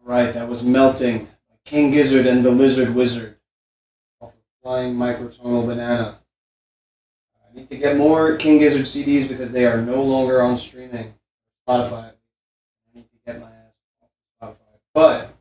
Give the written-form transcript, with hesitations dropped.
Right, that was Melting. King Gizzard and the Lizard Wizard. Off of Flying Microtonal Banana. I need to get more King Gizzard CDs because they are no longer on streaming. Spotify. I need to get my ass off Spotify. But